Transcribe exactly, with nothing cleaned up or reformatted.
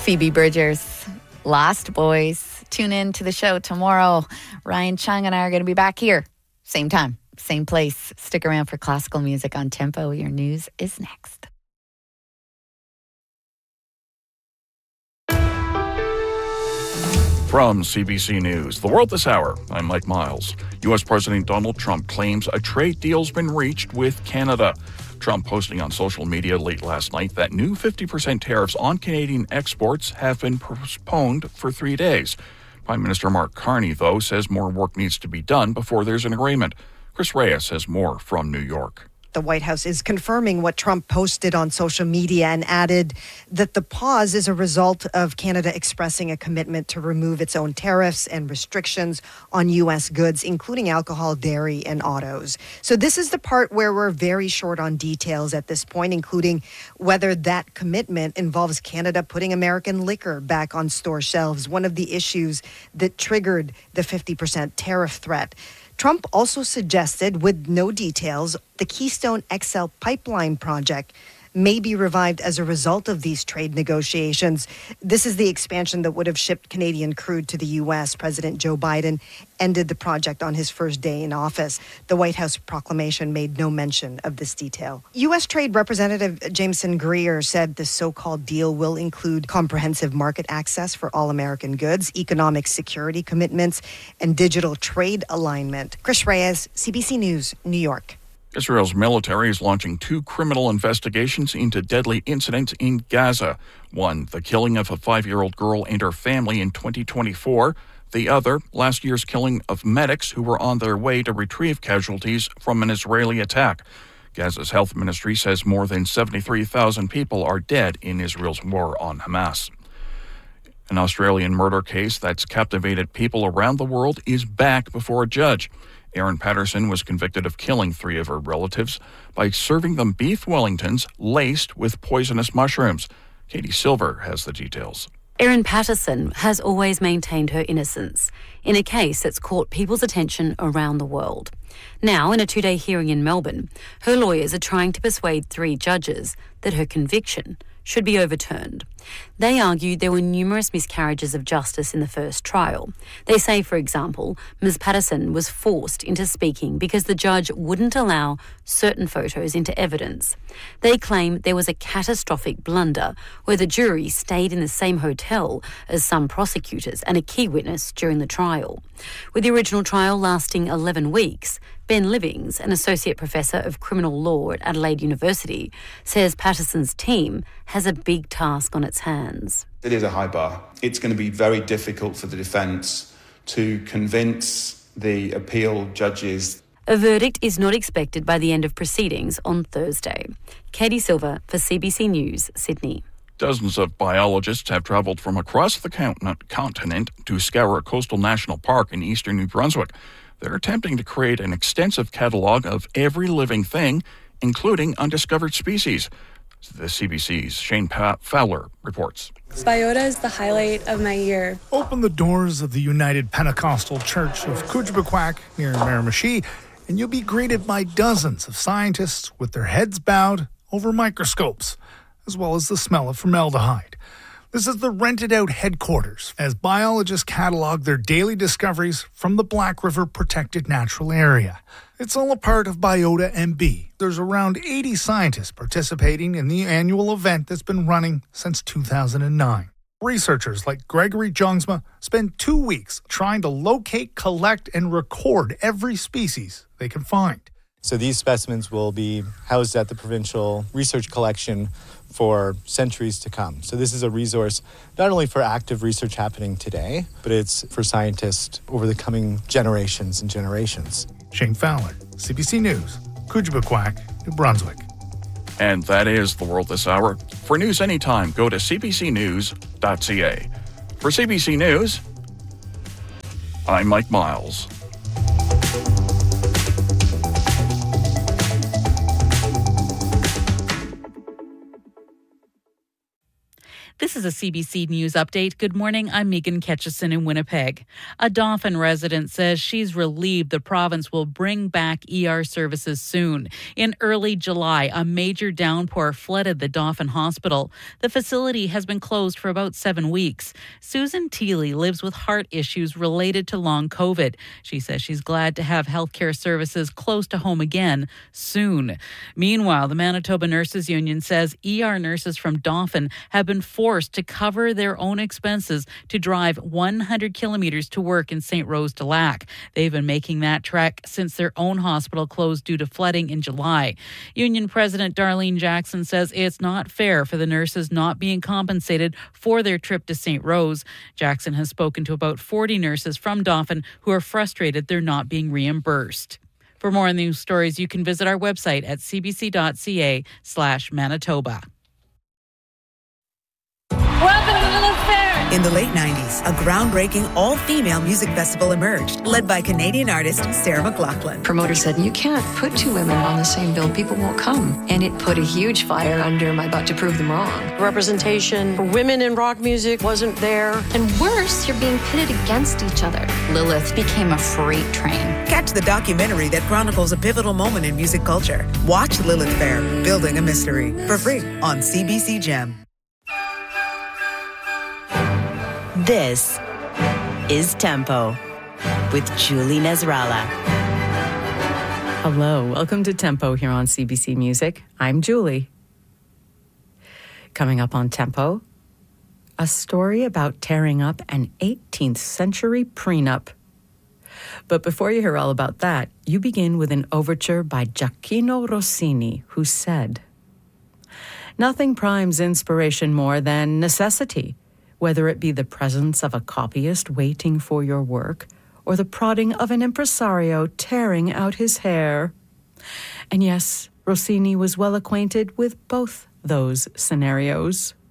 Phoebe Bridgers, Lost Boys. Tune in to the show tomorrow. Ryan Chung and I are going to be back here. Same time, same place. Stick around for classical music on Tempo. Your news is next. From C B C News, The World This Hour, I'm Mike Miles. U S President Donald Trump claims a trade deal's been reached with Canada. Trump posting on social media late last night that new fifty percent tariffs on Canadian exports have been postponed for three days. Prime Minister Mark Carney, though, says more work needs to be done before there's an agreement. Chris Reyes has more from New York. The White House is confirming what Trump posted on social media and added that the pause is a result of Canada expressing a commitment to remove its own tariffs and restrictions on U S goods, including alcohol, dairy, and autos. So this is the part where we're very short on details at this point, including whether that commitment involves Canada putting American liquor back on store shelves, one of the issues that triggered the fifty percent tariff threat. Trump also suggested, with no details, the Keystone X L pipeline project may be revived as a result of these trade negotiations. This is the expansion that would have shipped Canadian crude to the U S. President Joe Biden ended the project on his first day in office. The White House proclamation made no mention of this detail. U S. Trade Representative Jameson Greer said the so-called deal will include comprehensive market access for all American goods, economic security commitments, and digital trade alignment. Chris Reyes, C B C News, New York. Israel's military is launching two criminal investigations into deadly incidents in Gaza. One, the killing of a five-year-old girl and her family in twenty twenty-four. The other, last year's killing of medics who were on their way to retrieve casualties from an Israeli attack. Gaza's health ministry says more than seventy-three thousand people are dead in Israel's war on Hamas. An Australian murder case that's captivated people around the world is back before a judge. Erin Patterson was convicted of killing three of her relatives by serving them beef Wellingtons laced with poisonous mushrooms. Katie Silver has the details. Erin Patterson has always maintained her innocence in a case that's caught people's attention around the world. Now, in a two-day hearing in Melbourne, her lawyers are trying to persuade three judges that her conviction should be overturned. They argued there were numerous miscarriages of justice in the first trial. They say, for example, Miz Patterson was forced into speaking because the judge wouldn't allow certain photos into evidence. They claim there was a catastrophic blunder where the jury stayed in the same hotel as some prosecutors and a key witness during the trial. With the original trial lasting eleven weeks, Ben Livings, an associate professor of criminal law at Adelaide University, says Patterson's team has a big task on its hands. It is a high bar. It's going to be very difficult for the defence to convince the appeal judges. A verdict is not expected by the end of proceedings on Thursday. Katie Silver for C B C News, Sydney. Dozens of biologists have travelled from across the continent to scour a coastal national park in eastern New Brunswick. They're attempting to create an extensive catalogue of every living thing, including undiscovered species. The C B C's Shane Fowler reports. Biota is the highlight of my year. Open the doors of the United Pentecostal Church of Kujbequack near Miramichi, and you'll be greeted by dozens of scientists with their heads bowed over microscopes, as well as the smell of formaldehyde. This is the rented-out headquarters as biologists catalog their daily discoveries from the Black River Protected Natural Area. It's all a part of Biota M B. There's around eighty scientists participating in the annual event that's been running since two thousand nine. Researchers like Gregory Jongsma spend two weeks trying to locate, collect, and record every species they can find. So these specimens will be housed at the provincial research collection for centuries to come. So this is a resource not only for active research happening today, but it's for scientists over the coming generations and generations. Shane Fowler, C B C News, Kujbequack, New Brunswick. And that is The World This Hour. For news anytime, go to c b c news dot c a. For C B C News, I'm Mike Miles. This is a C B C News update. Good morning. I'm Megan Ketchison in Winnipeg. A Dauphin resident says she's relieved the province will bring back E R services soon. In early July, a major downpour flooded the Dauphin Hospital. The facility has been closed for about seven weeks. Susan Teely lives with heart issues related to long COVID. She says she's glad to have healthcare services close to home again soon. Meanwhile, the Manitoba Nurses Union says E R nurses from Dauphin have been forced to cover their own expenses to drive one hundred kilometers to work in Saint Rose de Lac. They've been making that trek since their own hospital closed due to flooding in July. Union President Darlene Jackson says it's not fair for the nurses not being compensated for their trip to Saint Rose. Jackson has spoken to about forty nurses from Dauphin who are frustrated they're not being reimbursed. For more news stories, you can visit our website at cbc.ca slash Manitoba. Welcome to Lilith Fair. In the late nineties, a groundbreaking all-female music festival emerged, led by Canadian artist Sarah McLachlan. Promoter said, you can't put two women on the same bill. People won't come. And it put a huge fire under my butt to prove them wrong. Representation for women in rock music wasn't there. And worse, you're being pitted against each other. Lilith became a freight train. Catch the documentary that chronicles a pivotal moment in music culture. Watch Lilith Fair, Building a Mystery, for free on C B C Gem. This is Tempo with Julie Nasrallah. Hello, welcome to Tempo here on C B C Music. I'm Julie. Coming up on Tempo, a story about tearing up an eighteenth century prenup. But before you hear all about that, you begin with an overture by Gioacchino Rossini, who said, "Nothing primes inspiration more than necessity, whether it be the presence of a copyist waiting for your work or the prodding of an impresario tearing out his hair." And yes, Rossini was well acquainted with both those scenarios.